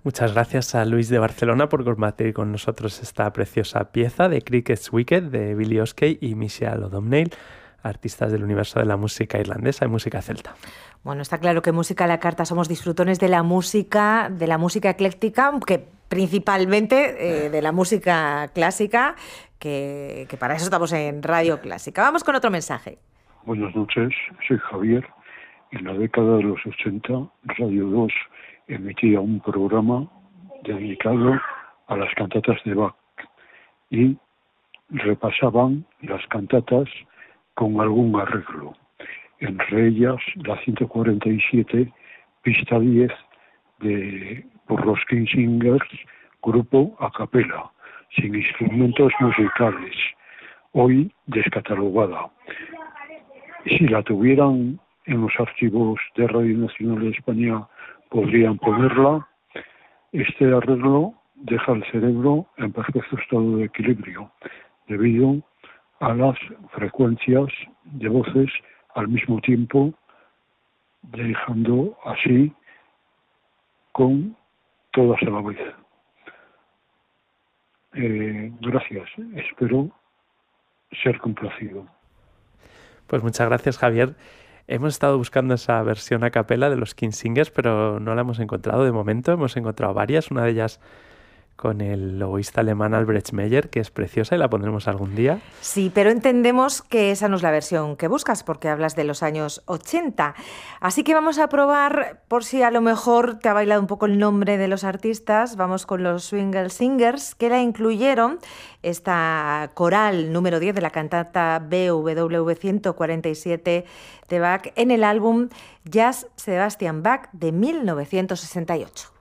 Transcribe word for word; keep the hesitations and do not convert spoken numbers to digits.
Muchas gracias a Luis de Barcelona por compartir con nosotros esta preciosa pieza de Cricket's Wicked de Billy Oskey y Michelle O'Donnell, artistas del universo de la música irlandesa y música celta. Bueno, está claro que Música a la Carta somos disfrutones de la música, de la música ecléctica, que principalmente eh, de la música clásica, que, que para eso estamos en Radio Clásica. Vamos con otro mensaje. Buenas noches, soy Javier. En la década de los ochenta, Radio dos emitía un programa dedicado a las cantatas de Bach y repasaban las cantatas con algún arreglo. Entre ellas, la ciento cuarenta y siete, pista diez, de, por los Kingsingers, grupo a capela, sin instrumentos musicales, hoy descatalogada. Si la tuvieran en los archivos de Radio Nacional de España, podrían ponerla. Este arreglo deja el cerebro en perfecto estado de equilibrio, debido a las frecuencias de voces al mismo tiempo, dejando así con todas a la vez. Eh, gracias, espero ser complacido. Pues muchas gracias, Javier. Hemos estado buscando esa versión a capela de los Kingsingers, pero no la hemos encontrado de momento. Hemos encontrado varias, una de ellas con el oboísta alemán Albrecht Meyer, que es preciosa y la pondremos algún día. Sí, pero entendemos que esa no es la versión que buscas, porque hablas de los años ochenta. Así que vamos a probar, por si a lo mejor te ha bailado un poco el nombre de los artistas, vamos con los Swingle Singers, que la incluyeron, esta coral número diez de la cantata B W V ciento cuarenta y siete de Bach, en el álbum Jazz Sebastian Bach de mil novecientos sesenta y ocho.